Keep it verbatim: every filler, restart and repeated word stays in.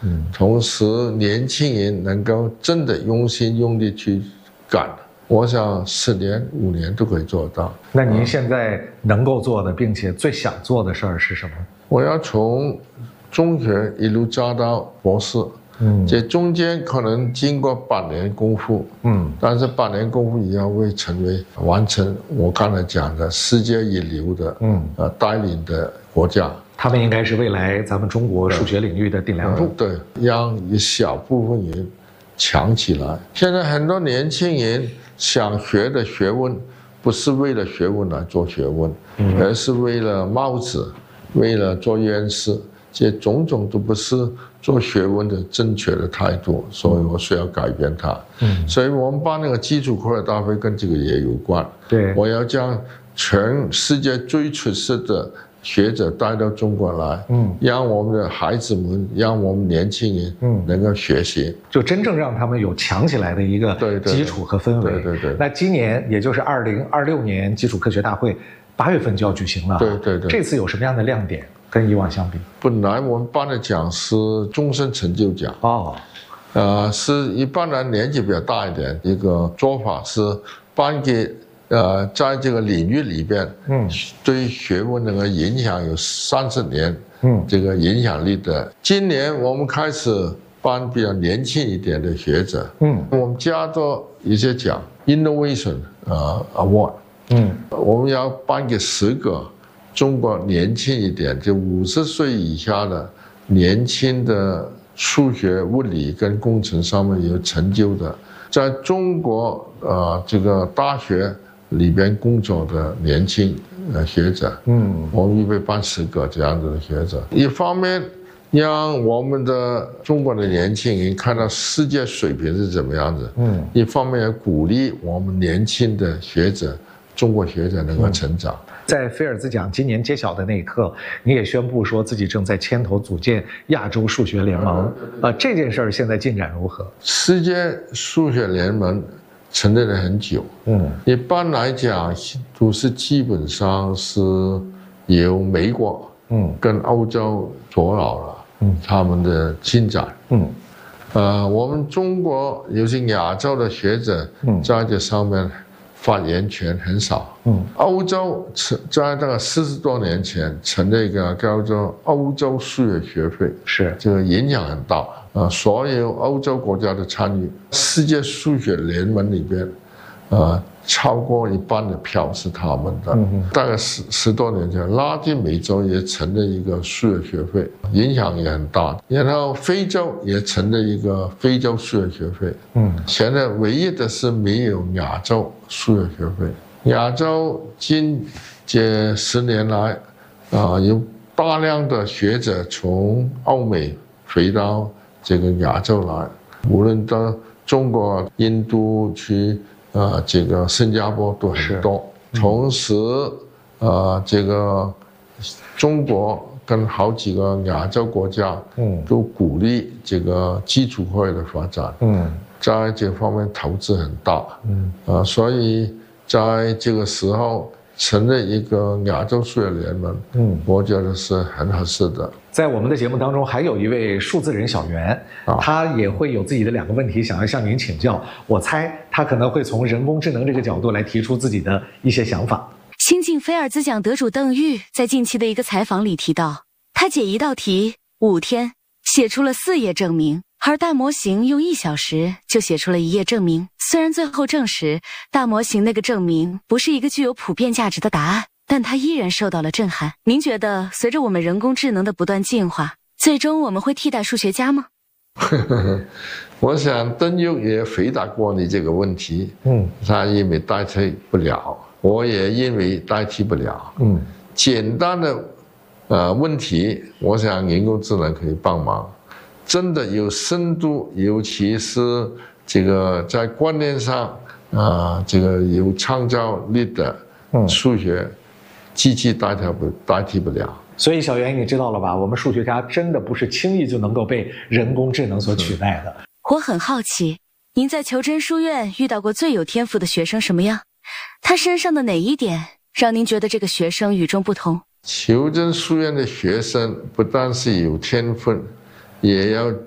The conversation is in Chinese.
嗯， 同时年轻人能够真的用心用力去干，我想四年五年都可以做到。 那您现在能够做的，并且最想做的事儿是什么？ 我要从中学一路教到博士。嗯，这中间可能经过八年功夫，嗯，但是八年功夫也要为成为完成我刚才讲的世界一流的，嗯，呃，带领的国家。 他们应该是未来咱们中国数学领域的顶梁柱。 嗯、对，让一小部分人强起来。现在很多年轻人想学的学问，不是为了学问来做学问，嗯、而是为了帽子，为了做院士。这种种都不是做学问的正确的态度，所以我需要改变它。嗯，所以我们办那个基础课大会跟这个也有关。 对， 我要将全世界最出色的学者带到中国来，嗯，让我们的孩子们，让我们年轻人，嗯，能够学习， 就真正让他们有强起来的一个基础和氛围。 对对 对, 对, 对。 那今年也就是二零二六年基础科学大会，八月份就要举行了。 对对对。 这次有什么样的亮点？跟以往相比， 本来我们办的奖是终身成就奖哦， 呃，是一般人年纪比较大一点，一个做法是颁给呃，在这个领域里边，嗯，对学问那个影响有三十年，嗯，这个影响力的。今年我们开始颁比较年轻一点的学者，嗯，我们加多一些奖 ，Innovation 呃 Award，嗯，我们要颁给十个。中国年轻一点，就五十岁以下的年轻的数学、物理跟工程上面有成就的，在中国呃这个大学里边工作的年轻呃学者，嗯，我们预备办十个这样子的学者。一方面让我们的中国的年轻人看到世界水平是怎么样子，嗯，一方面也鼓励我们年轻的学者、中国学者能够成长。嗯， 在菲尔兹奖今年揭晓的那一刻，你也宣布说自己正在牵头组建亚洲数学联盟。呃，这件事儿现在进展如何？ 世界数学联盟成立了很久，嗯，一般来讲都是基本上是由美国，嗯，跟欧洲阻挠了，嗯，他们的进展，嗯，呃，我们中国尤其亚洲的学者，嗯，在这上面发言权很少。嗯，欧洲在这个四十多年前成立一个叫做欧洲数学学会， 是这个影响很大啊，所有欧洲国家的参与，世界数学联盟里边，呃，超过一半的票是他们的。嗯，大概十十多年前，拉丁美洲也成立一个数学学会，影响也很大。然后非洲也成立一个非洲数学学会。嗯，现在唯一的是没有亚洲数学学会。亚洲近这十年来，啊、呃，有大量的学者从欧美回到这个亚洲来，无论到中国、印度去，呃，这个新加坡都很多。同时，呃，这个中国跟好几个亚洲国家，嗯，都鼓励这个基础课的发展，嗯，在这方面投资很大，嗯，啊、呃，所以。在这个时候成立一个亚洲数学联盟，嗯，我觉得是很合适的。 在我们的节目当中，还有一位数字人小袁，啊，他也会有自己的两个问题想要向您请教。我猜他可能会从人工智能这个角度来提出自己的一些想法。 新晋菲尔兹奖得主邓玉在近期的一个采访里提到，他解一道题五天写出了四页证明。而大模型用一小时就写出了一页证明，虽然最后证实大模型那个证明不是一个具有普遍价值的答案，但他依然受到了震撼。您觉得随着我们人工智能的不断进化，最终我们会替代数学家吗？ 我想邓玉也回答过你这个问题，嗯，他认为代替不了，我也认为代替不了，嗯，简单的呃问题，我想人工智能可以帮忙。真的有深度，尤其是这个在观念上啊、呃，这个有创造力的数学，嗯、机器代替不代替不了。 所以小袁，你知道了吧？我们数学家真的不是轻易就能够被人工智能所取代的。 我很好奇，您在求真书院遇到过最有天赋的学生什么样？他身上的哪一点让您觉得这个学生与众不同？ 求真书院的学生不但是有天分，也要